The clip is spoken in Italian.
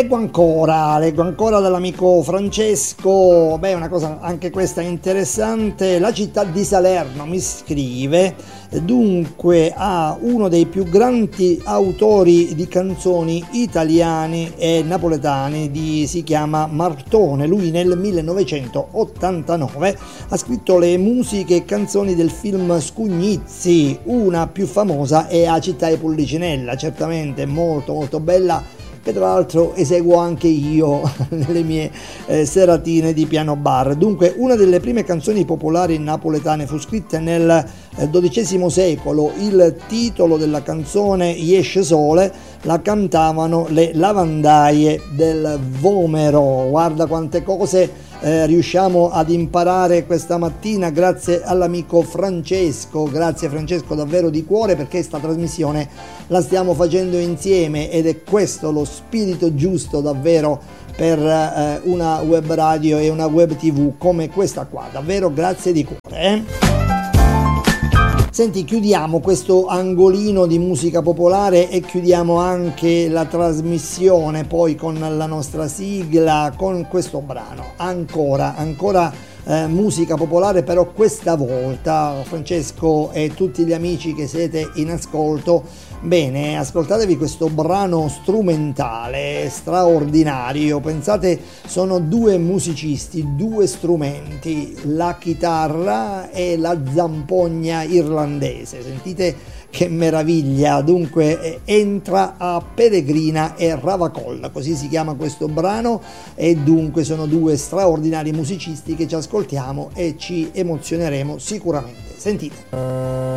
Leggo ancora dall'amico Francesco, beh, una cosa anche questa interessante. La città di Salerno mi scrive, dunque ha uno dei più grandi autori di canzoni italiani e napoletani, si chiama Martone. Lui nel 1989 ha scritto le musiche e canzoni del film Scugnizzi, una più famosa è A città di Pullicinella, certamente molto molto bella, che tra l'altro eseguo anche io nelle mie seratine di piano bar. Dunque, una delle prime canzoni popolari napoletane fu scritta nel XII secolo. Il titolo della canzone Iesce Sole la cantavano le lavandaie del Vomero. Guarda quante cose riusciamo ad imparare questa mattina grazie all'amico Francesco. Grazie Francesco davvero di cuore, perché questa trasmissione la stiamo facendo insieme ed è questo lo spirito giusto davvero per una web radio e una web tv come questa qua. Davvero grazie di cuore. Senti, chiudiamo questo angolino di musica popolare e chiudiamo anche la trasmissione poi con la nostra sigla, con questo brano. Ancora musica popolare, però questa volta Francesco e tutti gli amici che siete in ascolto, bene, ascoltatevi questo brano strumentale straordinario. Pensate, sono due musicisti, due strumenti, la chitarra e la zampogna irlandese. Sentite che meraviglia. Dunque entra a Peregrina e Ravacolla, così si chiama questo brano, e dunque sono due straordinari musicisti che ci ascoltiamo e ci emozioneremo sicuramente. Sentite.